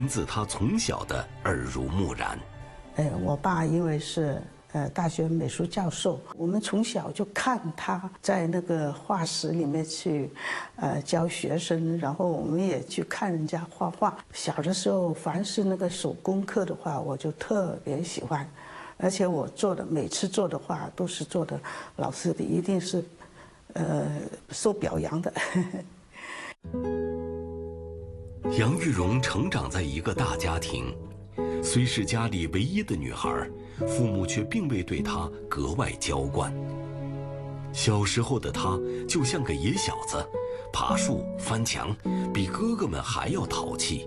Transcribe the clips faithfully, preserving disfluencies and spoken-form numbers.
自他从小的耳濡目染。 哎，我爸因为是呃大学美术教授，我们从小就看他在那个画室里面去，呃教学生，然后我们也去看人家画画。小的时候，凡是那个手工课的话，我就特别喜欢，而且我做的每次做的画都是做的，老师的一定是，呃受表扬的。 杨玉荣成长在一个大家庭，虽是家里唯一的女孩，父母却并未对她格外娇惯。小时候的她就像个野小子，爬树、翻墙，比哥哥们还要淘气。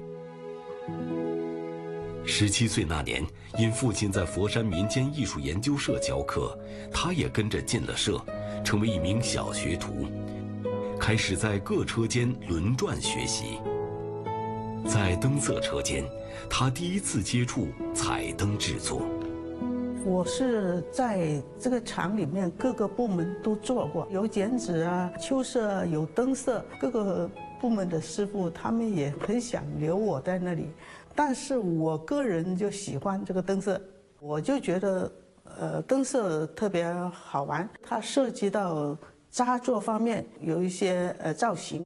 十七岁那年，因父亲在佛山民间艺术研究社教课，她也跟着进了社，成为一名小学徒，开始在各车间轮转学习。在灯色车间，他第一次接触彩灯制作。 我是在这个厂里面各个部门都做过，有剪纸啊、秋色，有灯色，各个部门的师傅他们也很想留我在那里，但是我个人就喜欢这个灯色，我就觉得，呃，灯色特别好玩，它涉及到扎作方面有一些呃造型。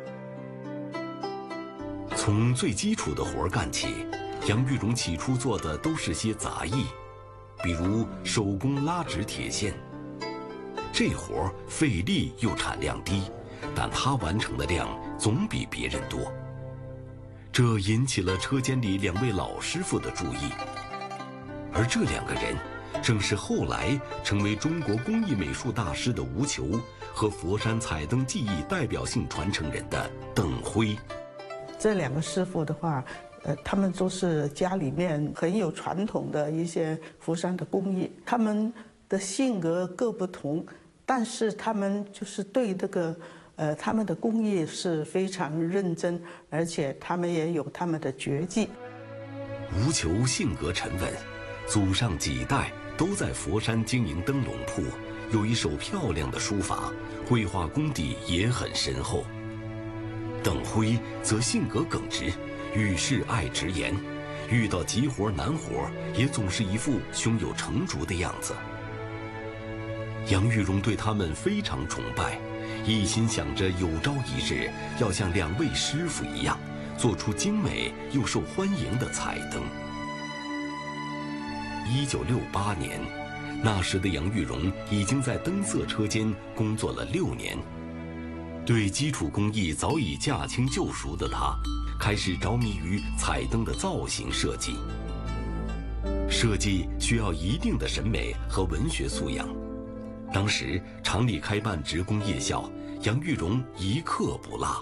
从最基础的活儿干起，杨玉荣起初做的都是些杂役，比如手工拉直铁线。这活儿费力又产量低，但他完成的量总比别人多，这引起了车间里两位老师傅的注意。而这两个人，正是后来成为中国工艺美术大师的吴球和佛山彩灯技艺代表性传承人的邓辉。 这两个师傅的话，呃，他们都是家里面很有传统的一些佛山的工艺，他们的性格各不同，但是他们就是对这个，呃，他们的工艺是非常认真，而且他们也有他们的绝技。 吴球性格沉稳，祖上几代都在佛山经营灯笼铺，有一手漂亮的书法，绘画功底也很深厚。邓辉则性格耿直，遇事爱直言，遇到急活难活也总是一副胸有成竹的样子。杨玉荣对他们非常崇拜，一心想着有朝一日要像两位师傅一样，做出精美又受欢迎的彩灯。一九六八年，那时的杨玉荣已经在灯色车间工作了六年。对基础工艺早已驾轻就熟的他，开始着迷于彩灯的造型设计。设计需要一定的审美和文学素养。当时厂里开办职工夜校，杨玉荣一课不落。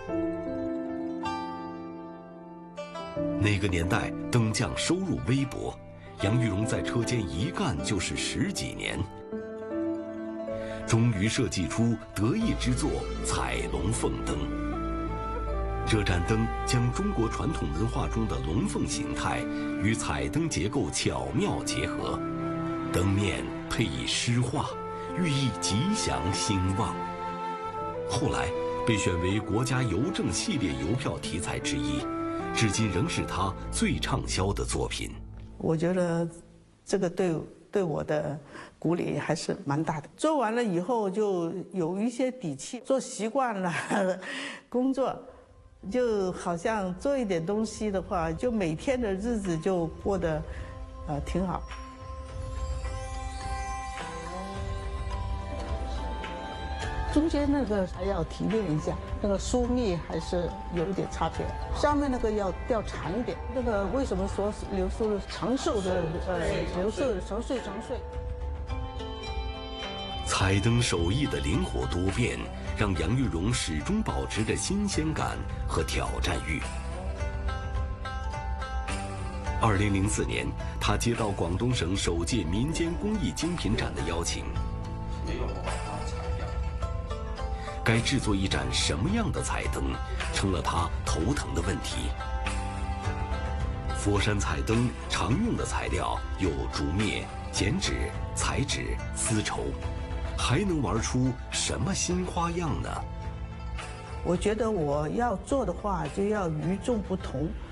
那个年代灯匠收入微薄，杨玉荣在车间一干就是十几年。终于设计出得意之作彩龙凤灯。这盏灯将中国传统文化中的龙凤形态与彩灯结构巧妙结合，灯面配以诗画，寓意吉祥兴旺。后来被选为国家邮政系列邮票题材之一，至今仍是他最畅销的作品。 我觉得这个对对我的鼓励还是蛮大的。做完了以后就有一些底气，做习惯了工作，就好像做一点东西的话，就每天的日子就过得呃挺好。中间那个还要提炼一下，那个疏密还是有一点差别。上面那个要要长一点。那个为什么说刘素长寿的？呃，刘素长岁长岁。 彩灯手艺的灵活多变，让杨玉荣始终保持着新鲜感和挑战欲。二零零四年，他接到广东省首届民间工艺精品展的邀请。该制作一盏什么样的彩灯，成了他头疼的问题。佛山彩灯常用的材料有竹篾、剪纸、彩纸、丝绸，还能玩出什么新花样呢？ 我觉得我要做的话，就要与众不同。